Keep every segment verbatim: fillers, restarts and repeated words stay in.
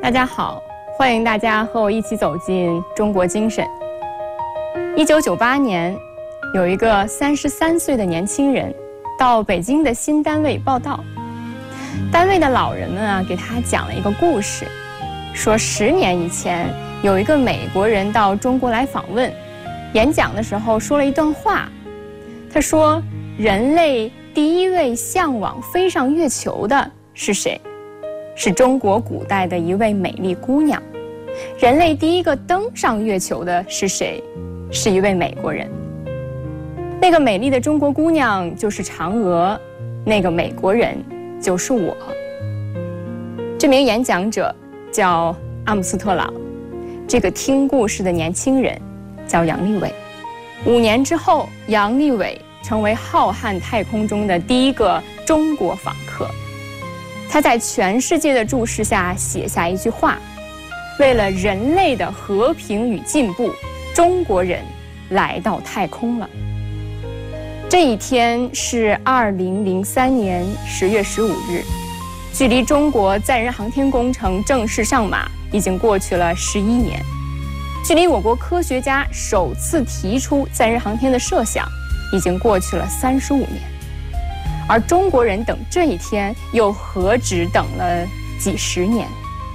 大家好，欢迎大家和我一起走进中国精神。一九九八年，有一个三十三岁的年轻人到北京的新单位报到，单位的老人们啊给他讲了一个故事，说十年以前有一个美国人到中国来访问，演讲的时候说了一段话，他说人类第一位向往飞上月球的是谁？是中国古代的一位美丽姑娘。人类第一个登上月球的是谁？是一位美国人。那个美丽的中国姑娘就是嫦娥，那个美国人就是我。这名演讲者叫阿姆斯特朗，这个听故事的年轻人叫杨利伟。五年之后，杨利伟成为浩瀚太空中的第一个中国访客。他在全世界的注视下写下一句话：为了人类的和平与进步，中国人来到太空了。这一天是二零零三年十月十五日，距离中国载人航天工程正式上马已经过去了十一年，距离我国科学家首次提出载人航天的设想已经过去了三十五年。而中国人等这一天又何止等了几十年。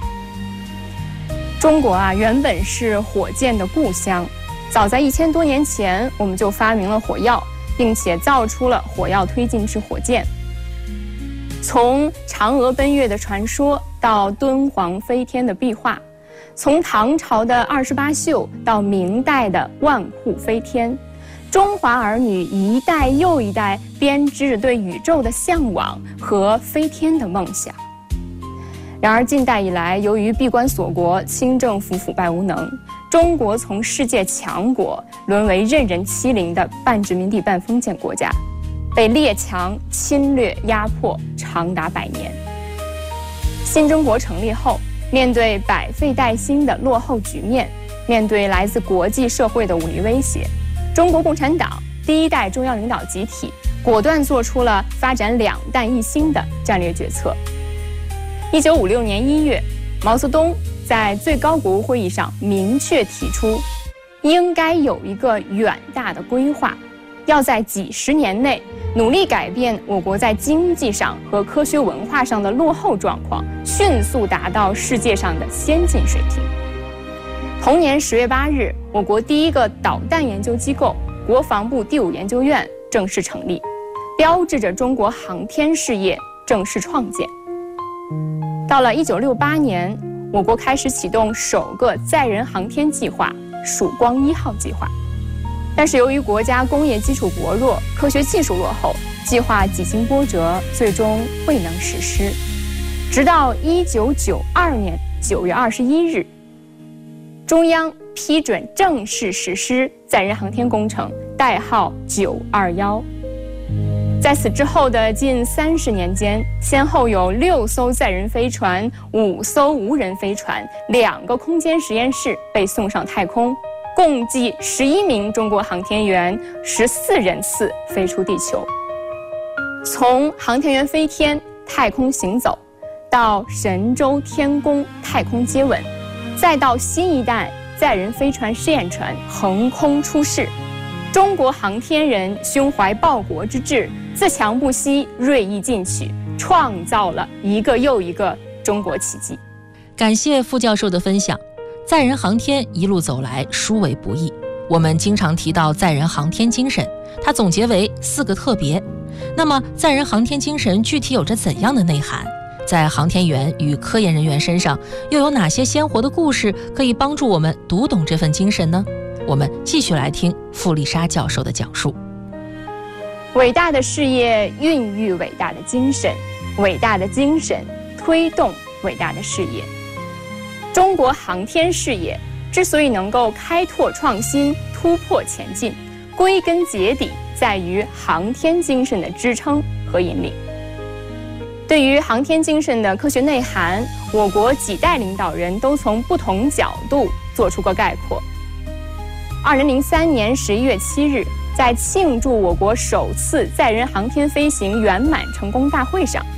中国啊，原本是火箭的故乡，早在一千多年前，我们就发明了火药，并且造出了火药推进式火箭。从嫦娥奔月的传说到敦煌飞天的壁画，从唐朝的二十八宿到明代的万户飞天，中华儿女一代又一代编织着对宇宙的向往和飞天的梦想。然而近代以来，由于闭关锁国、清政府腐败无能，中国从世界强国沦为任人欺凌的半殖民地半封建国家，被列强侵略压迫长达百年。新中国成立后，面对百废待兴的落后局面，面对来自国际社会的武力威胁，中国共产党第一代中央领导集体果断做出了发展两弹一星的战略决策。一九五六年一月，毛泽东在最高国务会议上明确提出，应该有一个远大的规划，要在几十年内努力改变我国在经济上和科学文化上的落后状况，迅速达到世界上的先进水平。同年十月八日，我国第一个导弹研究机构国防部第五研究院正式成立，标志着中国航天事业正式创建。到了一九六八年，我国开始启动首个载人航天计划“曙光一号”计划，但是由于国家工业基础薄弱，科学技术落后，计划几经波折，最终未能实施。直到一九九二年九月二十一日，中央批准正式实施载人航天工程，代号九二一。在此之后的近三十年间，先后有六艘载人飞船、五艘无人飞船、两个空间实验室被送上太空，共计十一名中国航天员、十四人次飞出地球。从航天员飞天、太空行走，到神舟天宫太空接吻，再到新一代载人飞船试验船横空出世，中国航天人胸怀报国之志，自强不息，锐意进取，创造了一个又一个中国奇迹。 感谢傅教授的分享。载人航天一路走来，殊为不易。我们经常提到载人航天精神，它总结为四个特别。那么，载人航天精神具体有着怎样的内涵？在航天员与科研人员身上，又有哪些鲜活的故事可以帮助我们读懂这份精神呢？我们继续来听傅丽莎教授的讲述。 伟大的事业孕育伟大的精神，伟大的精神推动伟大的事业。中国航天事业之所以能够开拓创新、突破前进，归根结底在于航天精神的支撑和引领。对于航天精神的科学内涵，我国几代领导人都从不同角度做出过概括。二零零三年十一月七日，在庆祝我国首次载人航天飞行圆满成功大会上，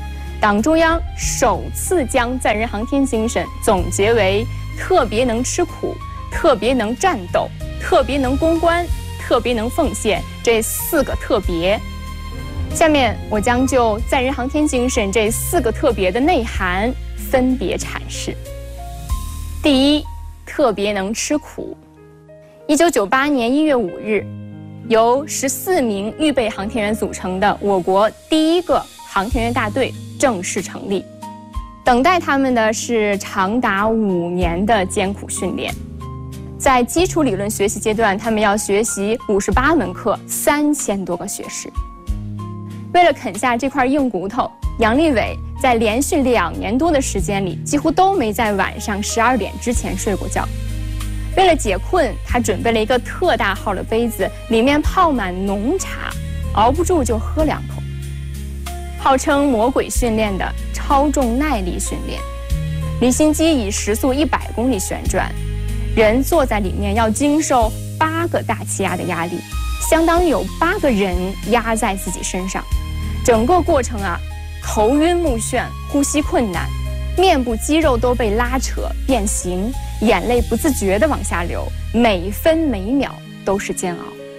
党中央首次将载人航天精神总结为特别能吃苦、特别能战斗、特别能攻关、特别能奉献这四个特别。下面我将就载人航天精神这四个特别的内涵分别阐释。第一，特别能吃苦。一九九八年一月五日，由十四名预备航天员组成的我国第一个航天员大队正式成立。等待他们的是长达五年的艰苦训练。在基础理论学习阶段，他们要学习五十八门课，三千多个学时。为了啃下这块硬骨头，杨利伟在连续两年多的时间里，几乎都没在晚上十二点之前睡过觉。为了解困，他准备了一个特大号的杯子，里面泡满浓茶，熬不住就喝两口。号称魔鬼训练的超重耐力训练，离心机以时速一百公里旋转，人坐在里面要经受八个大气压的压力，相当于有八个人压在自己身上。整个过程啊，头晕目眩，呼吸困难，面部肌肉都被拉扯变形，眼泪不自觉地往下流，每分每秒都是煎熬。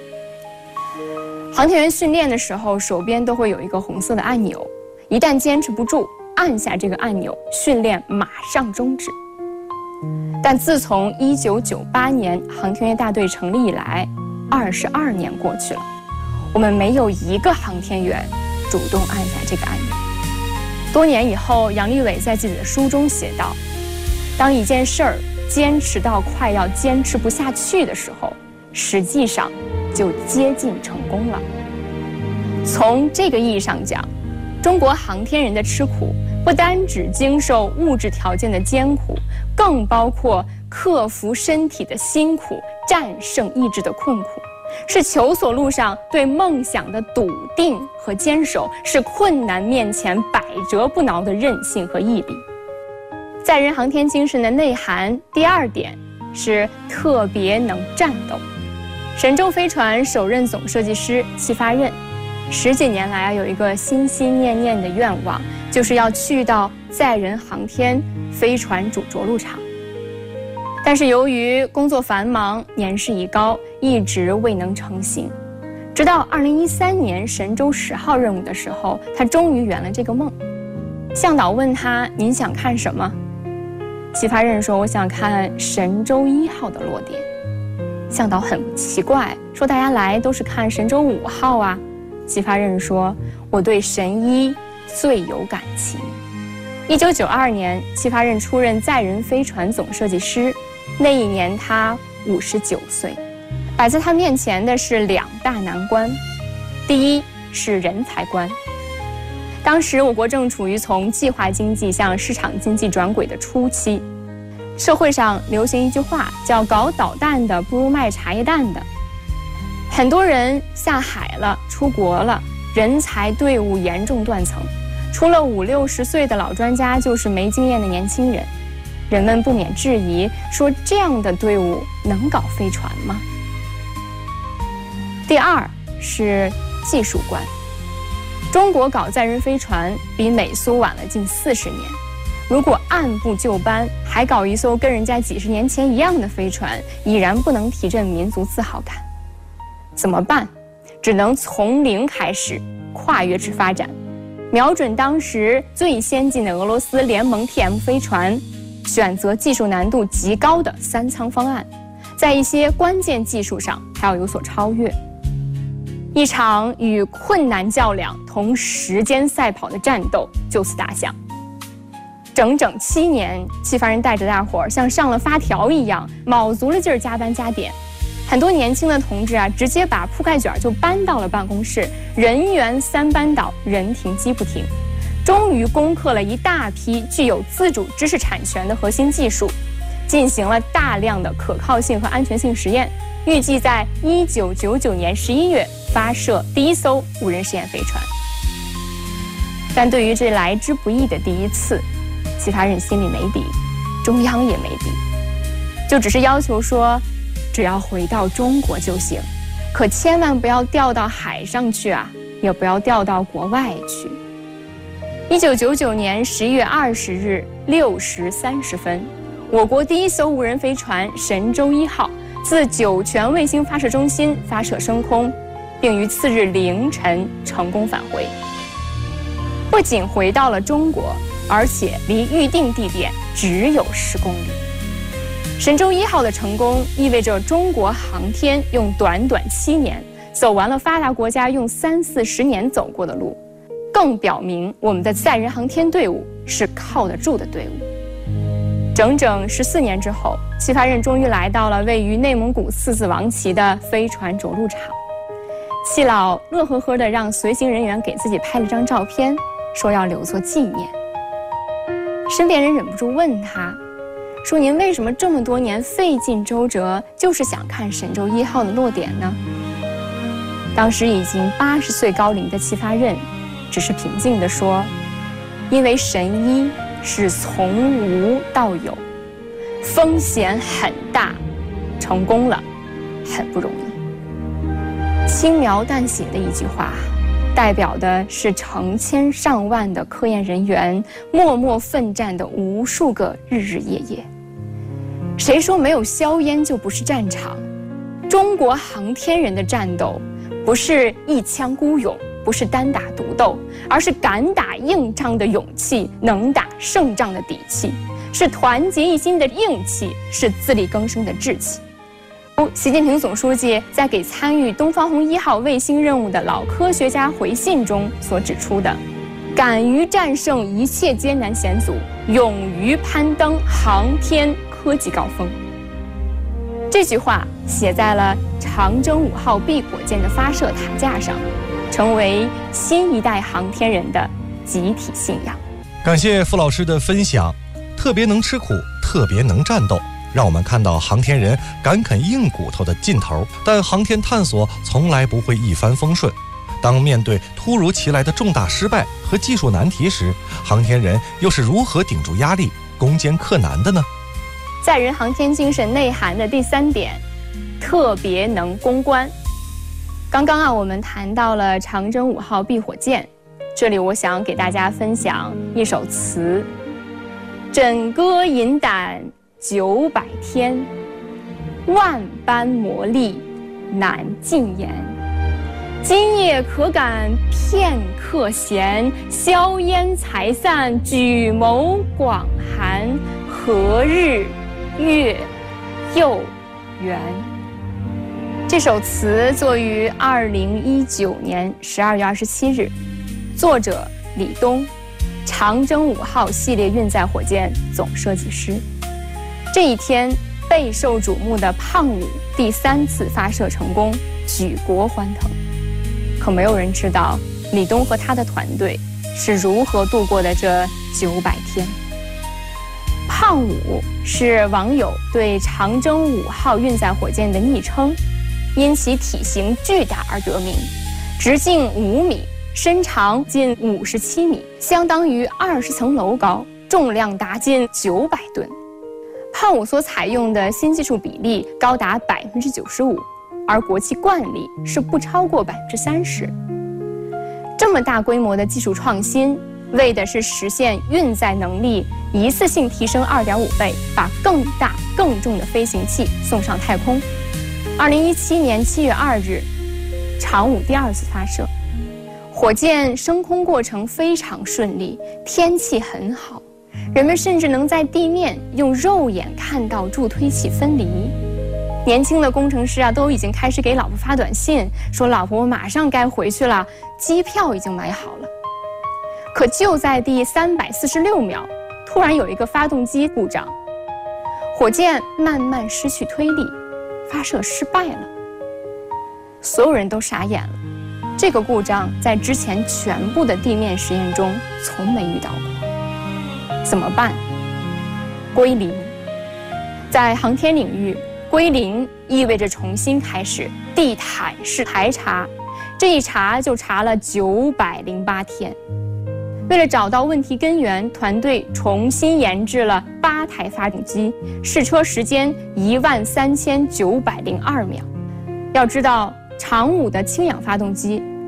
航天员训练的时候，手边都会有一个红色的按钮，一旦坚持不住，按下这个按钮，训练马上终止。但自从一九九八年航天员大队成立以来，二十二年过去了，我们没有一个航天员主动按下这个按钮。多年以后，杨利伟在自己的书中写道：当一件事儿坚持到快要坚持不下去的时候，实际上就接近成功了。从这个意义上讲，中国航天人的吃苦不单只经受物质条件的艰苦，更包括克服身体的辛苦，战胜意志的困苦，是求索路上对梦想的笃定和坚守，是困难面前百折不挠的韧性和毅力。载人航天精神的内涵第二点是特别能战斗。神舟飞船首任总设计师戚发轫，十几年来啊，有一个心心念念的愿望，就是要去到载人航天飞船主着陆场。但是由于工作繁忙，年事已高，一直未能成行。直到二零一三年神舟十号任务的时候，他终于圆了这个梦。向导问他：“您想看什么？”戚发轫说：“我想看神舟一号的落点。”向导很奇怪，说：“大家来都是看神舟五号啊。”戚发轫说：“我对神一最有感情。”一九九二年，戚发轫出任载人飞船总设计师，那一年他五十九岁。摆在他面前的是两大难关，第一是人才关。当时我国正处于从计划经济向市场经济转轨的初期，社会上流行一句话叫“搞导弹的不如卖茶叶蛋的”。很多人下海了，出国了，人才队伍严重断层，除了五六十岁的老专家，就是没经验的年轻人。人们不免质疑，说这样的队伍能搞飞船吗？第二是技术关。中国搞载人飞船比美苏晚了近四十年，如果按部就班，还搞一艘跟人家几十年前一样的飞船，已然不能提振民族自豪感。怎么办？只能从零开始，跨越式发展，瞄准当时最先进的俄罗斯联盟 T M 飞船，选择技术难度极高的三舱方案，在一些关键技术上还要有所超越。一场与困难较量、同时间赛跑的战斗就此打响。整整七年，戚发轫带着大伙儿像上了发条一样，卯足了劲儿加班加点。很多年轻的同志啊，直接把铺盖卷就搬到了办公室，人员三班倒，人停机不停。终于攻克了一大批具有自主知识产权的核心技术，进行了大量的可靠性和安全性实验，预计在一九九九年十一月发射第一艘无人试验飞船。但对于这来之不易的第一次，戚发轫心里没底，中央也没底，就只是要求说，只要回到中国就行，可千万不要调到海上去啊，也不要调到国外去。 一九九九年十一月二十日六时三十分，我国第一艘无人飞船神舟一号自酒泉卫星发射中心发射升空，并于次日凌晨成功返回。不仅回到了中国，而且离预定地点只有十公里。神舟一号的成功意味着中国航天用短短七年走完了发达国家用三四十年走过的路，更表明我们的载人航天队伍是靠得住的队伍。整整十四年之后，启发任终于来到了位于内蒙古四子王旗的飞船着陆场。戚老乐呵呵地让随行人员给自己拍了张照片，说要留作纪念。身边人忍不住问他，说您为什么这么多年费尽周折，就是想看神舟一号的落点呢？当时已经八十岁高龄的戚发任只是平静地说，因为神一是从无到有，风险很大，成功了很不容易。轻描淡写的一句话，代表的是成千上万的科研人员默默奋战的无数个日日夜夜。谁说没有硝烟就不是战场？中国航天人的战斗不是一腔孤勇，不是单打独斗，而是敢打硬仗的勇气，能打胜仗的底气，是团结一心的硬气，是自力更生的志气。习近平总书记在给参与东方红一号卫星任务的老科学家回信中所指出的，敢于战胜一切艰难险阻，勇于攀登航天科技高峰。这句话写在了长征五号 B 火箭的发射塔架上，成为新一代航天人的集体信仰。 感谢傅老师的分享，特别能吃苦，特别能战斗，让我们看到航天人敢啃硬骨头的劲头。但航天探索从来不会一帆风顺，当面对突如其来的重大失败和技术难题时，航天人又是如何顶住压力，攻坚克难的呢？ 载人航天精神内涵的第三点，特别能攻关。刚刚啊，我们谈到了长征五号 B 火箭，这里我想给大家分享一首词：枕戈引胆九百天，万般磨砺难尽言。今夜可感片刻闲，硝烟才散举眸广寒，何日月又圆。这首词作于二零一九年十二月二十七日，作者李东，长征五号系列运载火箭总设计师。这一天，备受瞩目的胖五第三次发射成功，举国欢腾。可没有人知道，李东和他的团队是如何度过的这九百天。胖五是网友对长征五号运载火箭的昵称，因其体型巨大而得名，直径五米，身长近五十七米，相当于二十层楼高，重量达近九百吨。胖五所采用的新技术比例高达百分之九十五，而国际惯例是不超过百分之三十。这么大规模的技术创新，为的是实现运载能力一次性提升二点五倍，把更大更重的飞行器送上太空。二零一七年七月二日，长五第二次发射，火箭升空过程非常顺利，天气很好，人们甚至能在地面用肉眼看到助推器分离。年轻的工程师啊，都已经开始给老婆发短信，说老婆我马上该回去了，机票已经买好了。可就在第三百四十六秒，突然有一个发动机故障，火箭慢慢失去推力，发射失败了。所有人都傻眼了，这个故障在之前全部的地面实验中从没遇到过。怎么办？归零。在航天领域，归零意味着重新开始，地毯式排查，这一查就查了九百零八天。为了找到问题根源，团队重新研制了八台发动机，试车时间一万三千九百零二秒。要知道，长五的氢氧发动机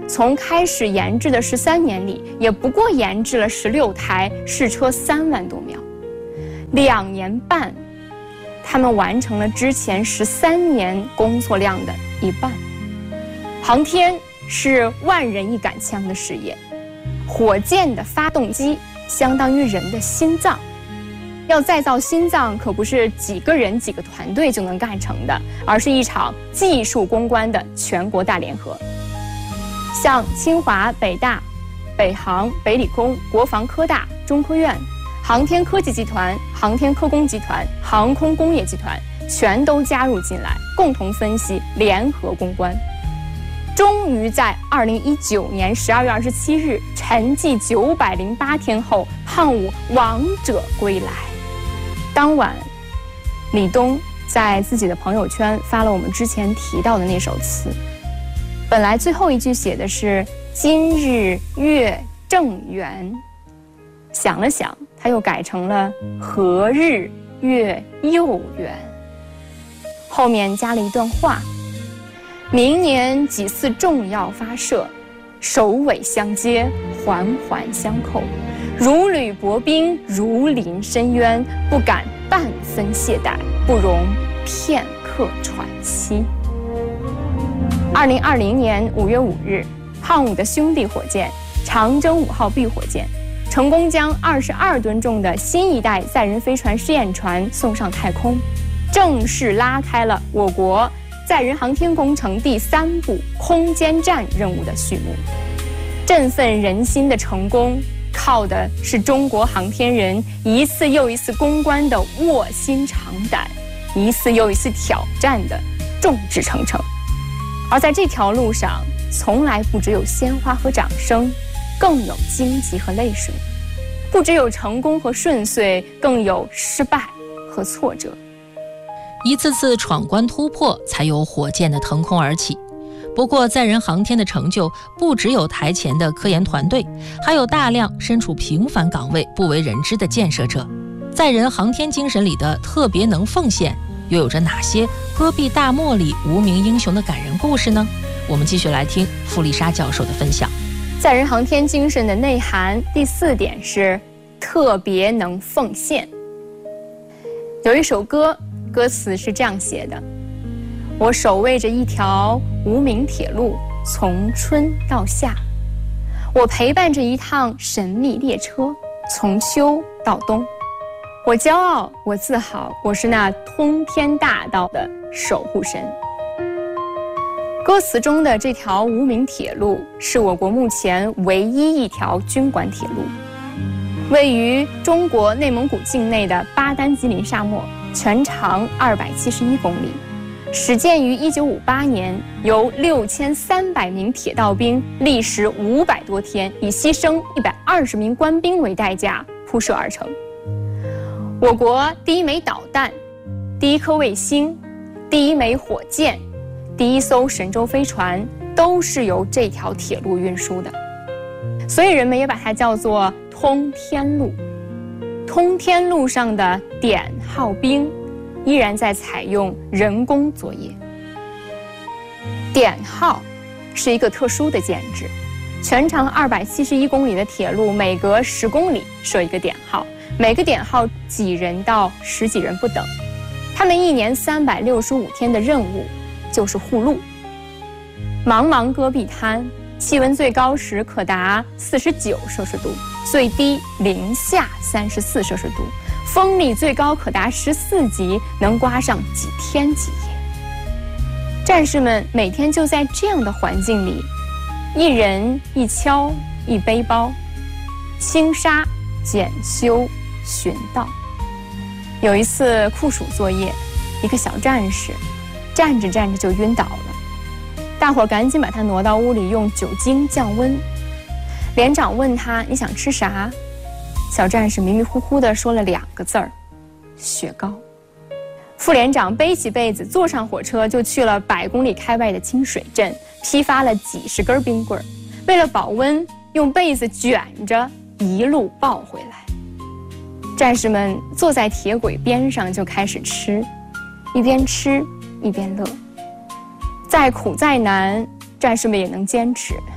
从开始研制的十三年里，也不过研制了十六台，试车三万多秒，两年半，他们完成了之前十三年工作量的一半。航天是万人一杆枪的事业，火箭的发动机相当于人的心脏。要再造心脏，可不是几个人、几个团队就能干成的，而是一场技术攻关的全国大联合。像清华、北大、北航、北理工、国防科大、中科院、航天科技集团、航天科工集团、航空工业集团全都加入进来，共同分析，联合攻关。终于在二零一九年十二月二十七日，沉寂九百零八天后，汉武王者归来。当晚，李东在自己的朋友圈发了我们之前提到的那首词。本来最后一句写的是“今日月正圆”，想了想，他又改成了“何日月又圆”。后面加了一段话：“明年几次重要发射，首尾相接，环环相扣。如履薄冰，如临深渊，不敢半分懈怠，不容片刻喘息。”二零二零年五月五日，汉武的兄弟火箭长征五号 B 火箭成功将二十二吨重的新一代载人飞船试验船送上太空，正式拉开了我国载人航天工程第三步空间站任务的序幕。振奋人心的成功，靠的是中国航天人一次又一次攻关的卧薪尝胆，一次又一次挑战的众志成城。而在这条路上，从来不只有鲜花和掌声，更有荆棘和泪水；不只有成功和顺遂，更有失败和挫折。 一次次闯关突破，才有火箭的腾空而起。不过，载人航天的成就不只有台前的科研团队，还有大量身处平凡岗位、不为人知的建设者。载人航天精神里的特别能奉献，又有着哪些戈壁大漠里无名英雄的感人故事呢？我们继续来听傅丽莎教授的分享。 载人航天精神的内涵第四点是特别能奉献。有一首歌，歌词是这样写的：我守卫着一条无名铁路，从春到夏；我陪伴着一趟神秘列车，从秋到冬。我骄傲，我自豪，我是那通天大道的守护神。歌词中的这条无名铁路是我国目前唯一一条军管铁路，位于中国内蒙古境内的巴丹吉林沙漠，全长二百七十一公里，始建于一九五八年，由六千三百名铁道兵历时五百多天，以牺牲一百二十名官兵为代价铺设而成。我国第一枚导弹、第一颗卫星、第一枚火箭、第一艘神舟飞船都是由这条铁路运输的，所以人们也把它叫做通天路。通天路上的点号兵依然在采用人工作业。点号是一个特殊的建制，全长二百七十一公里的铁路，每隔十公里设一个点号，每个点号几人到十几人不等。他们一年三百六十五天的任务就是护路。茫茫戈壁滩，气温最高时可达四十九摄氏度，最低零下三十四摄氏度，风力最高可达十四级，能刮上几天几夜。战士们每天就在这样的环境里，一人一锹一背包，清沙、检修、寻道。有一次酷暑作业，一个小战士站着站着就晕倒了，大伙赶紧把他挪到屋里，用酒精降温。连长问他：“你想吃啥？”小战士迷迷糊糊地说了两个字儿：“雪糕。”副连长背起被子，坐上火车就去了百公里开外的清水镇，批发了几十根冰棍儿，为了保温，用被子卷着一路抱回来。战士们坐在铁轨边上就开始吃，一边吃一边乐。再苦再难，战士们也能坚持。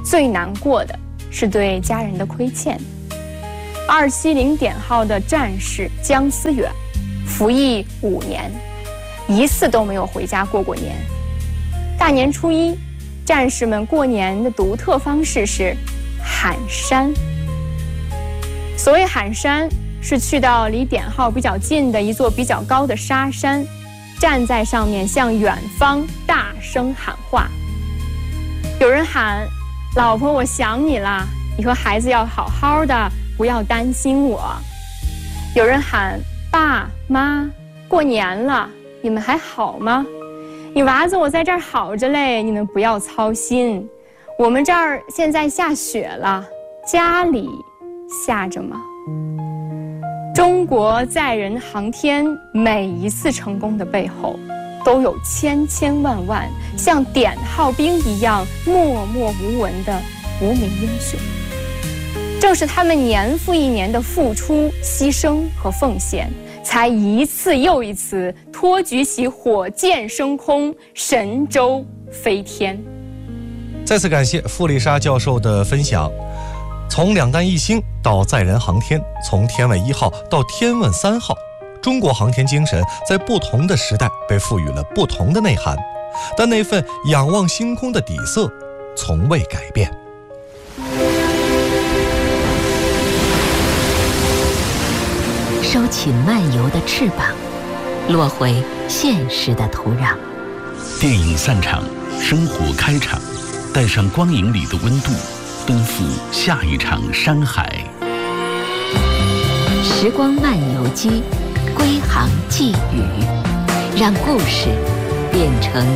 最难过的是对家人的亏欠。二七零点号的战士姜思远，服役五年，一次都没有回家过过年。大年初一，战士们过年的独特方式是喊山。所谓喊山，是去到离点号比较近的一座比较高的沙山，站在上面向远方大声喊话。有人喊：老婆，我想你了，你和孩子要好好的，不要担心我。有人喊：爸妈，过年了，你们还好吗？你娃子我在这儿好着嘞，你们不要操心。我们这儿现在下雪了，家里下着吗？中国载人航天每一次成功的背后，都有千千万万像点号兵一样默默无闻的无名英雄。正是他们年复一年的付出、牺牲和奉献，才一次又一次托举起火箭升空，神舟飞天。 再次感谢傅丽莎教授的分享。从两弹一星到载人航天，从天问一号到天问三号，中国航天精神在不同的时代被赋予了不同的内涵，但那份仰望星空的底色从未改变。 收起漫游的翅膀，落回现实的土壤。 电影散场，生活开场，带上光影里的温度，奔赴下一场山海。 时光漫游机，归航寄语，让故事变成